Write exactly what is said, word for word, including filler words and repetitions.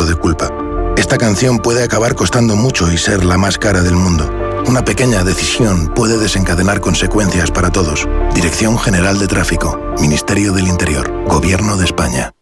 de culpa. Esta canción puede acabar costando mucho y ser la más cara del mundo. Una pequeña decisión puede desencadenar consecuencias para todos. Dirección General de Tráfico, Ministerio del Interior, Gobierno de España.